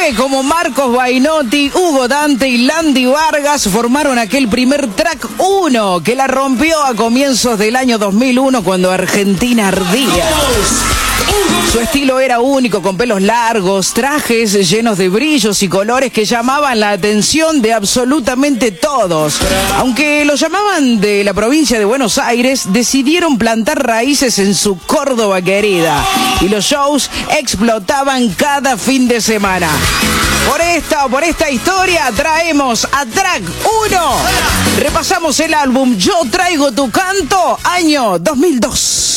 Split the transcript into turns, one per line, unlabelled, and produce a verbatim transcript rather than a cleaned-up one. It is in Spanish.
Pibes como Marcos Bainotti, Hugo Dante y Landy Vargas formaron aquel primer track uno que la rompió a comienzos del año dos mil uno cuando Argentina ardía. Su estilo era único, con pelos largos, trajes llenos de brillos y colores que llamaban la atención de absolutamente todos. Aunque lo llamaban de la provincia de Buenos Aires, decidieron plantar raíces en su Córdoba querida. Y los shows explotaban cada fin de semana. Por esta o por esta historia traemos a Track uno. Repasamos el álbum Yo Traigo Tu Canto, año dos mil dos.